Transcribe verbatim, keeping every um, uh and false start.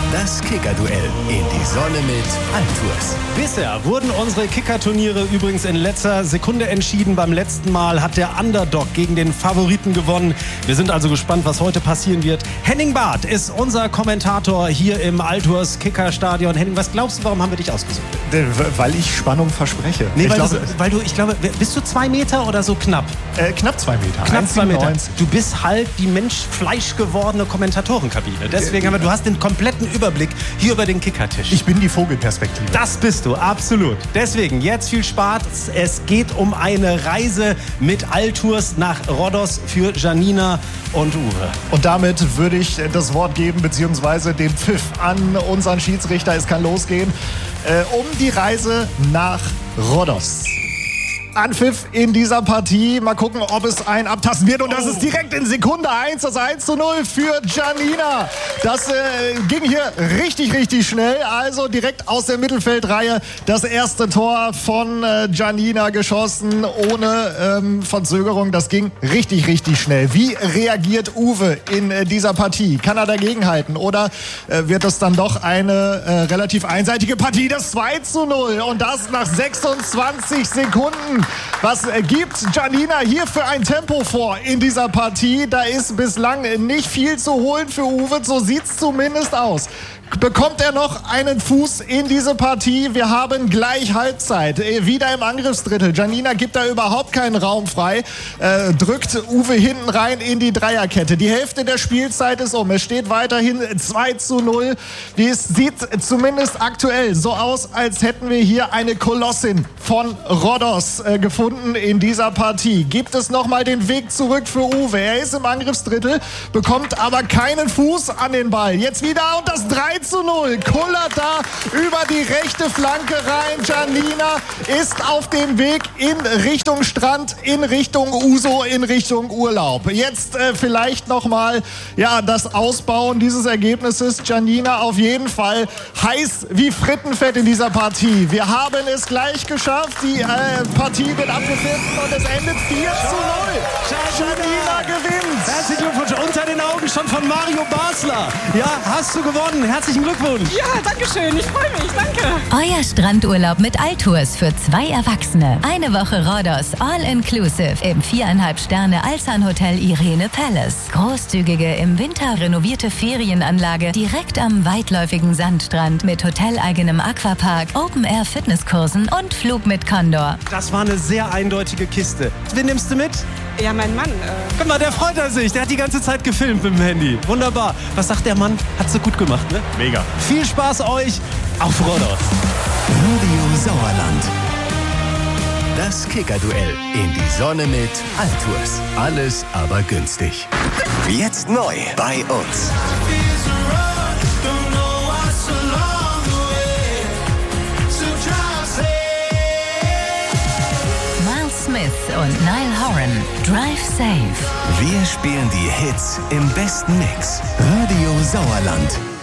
Das Kicker-Duell in die Sonne mit Altours. Bisher wurden unsere Kicker-Turniere übrigens in letzter Sekunde entschieden. Beim letzten Mal hat der Underdog gegen den Favoriten gewonnen. Wir sind also gespannt, was heute passieren wird. Henning Barth ist unser Kommentator hier im Altours Kicker-Stadion. Henning, was glaubst du, warum haben wir dich ausgesucht? Weil ich Spannung verspreche. Nee, ich weil, glaube, du, weil du, ich glaube, bist du zwei Meter oder so knapp? Äh, knapp zwei Meter. Knapp zwei Meter. neunzig. Du bist halt die Mensch-Fleisch gewordene Kommentatorenkabine. Deswegen haben wir, du hast den kompletten Überblick hier über den Kickertisch. Ich bin die Vogelperspektive. Das bist du, absolut. Deswegen, jetzt viel Spaß. Es geht um eine Reise mit Altours nach Rhodos für Janina und Uwe. Und damit würde ich das Wort geben, beziehungsweise den Pfiff an unseren Schiedsrichter. Es kann losgehen. Äh, um die Reise nach Rhodos. Anpfiff in dieser Partie. Mal gucken, ob es ein Abtasten wird. Und das ist direkt in Sekunde eins, das eins zu null für Janina. Das äh, ging hier richtig, richtig schnell. Also direkt aus der Mittelfeldreihe das erste Tor von äh, Janina geschossen, ohne ähm, Verzögerung. Das ging richtig, richtig schnell. Wie reagiert Uwe in äh, dieser Partie? Kann er dagegenhalten? Oder äh, wird es dann doch eine äh, relativ einseitige Partie? Das zwei zu null. Und das nach sechsundzwanzig Sekunden. Was gibt Janina hier für ein Tempo vor in dieser Partie? Da ist bislang nicht viel zu holen für Uwe, so sieht's zumindest aus. Bekommt er noch einen Fuß in diese Partie? Wir haben gleich Halbzeit. Wieder im Angriffsdrittel. Janina gibt da überhaupt keinen Raum frei. Äh, drückt Uwe hinten rein in die Dreierkette. Die Hälfte der Spielzeit ist um. Es steht weiterhin zwei zu null. Es sieht zumindest aktuell so aus, als hätten wir hier eine Kolossin von Rhodos äh, gefunden in dieser Partie. Gibt es nochmal den Weg zurück für Uwe? Er ist im Angriffsdrittel, bekommt aber keinen Fuß an den Ball. Jetzt wieder und das drei zu null. Kullert da über die rechte Flanke rein. Janina ist auf dem Weg in Richtung Strand, in Richtung Uso, in Richtung Urlaub. Jetzt äh, vielleicht nochmal ja, das Ausbauen dieses Ergebnisses. Janina auf jeden Fall heiß wie Frittenfett in dieser Partie. Wir haben es gleich geschafft. Die äh, Partie wird abgepfiffen und es endet vier zu null. Janina gewinnt. Herzlichen Glückwunsch. Unter den Augen schon von Mario Basler. Ja, hast du gewonnen. Herzlichen Glückwunsch. Ja, danke schön. Ich freue mich. Danke. Euer Strandurlaub mit Altours für zwei Erwachsene. Eine Woche Rhodos, all inclusive im viereinhalb Sterne Alsan Hotel Irene Palace. Großzügige im Winter renovierte Ferienanlage direkt am weitläufigen Sandstrand mit hoteleigenem Aquapark, Open-Air-Fitnesskursen und Flug mit Condor. Das war eine sehr eindeutige Kiste. Wen nimmst du mit? Ja, mein Mann. Äh Guck mal, der freut er sich. Der hat die ganze Zeit gefilmt mit dem Handy. Wunderbar. Was sagt der Mann? Hat's so gut gemacht, ne? Mega. Viel Spaß euch auf Rhodos. Radio Sauerland. Das Kicker-Duell in die Sonne mit Altours. Alles aber günstig. Jetzt neu bei uns. Miles Smith und Niall Horan. Drive Safe. Wir spielen die Hits im besten Mix. Radio Sauerland.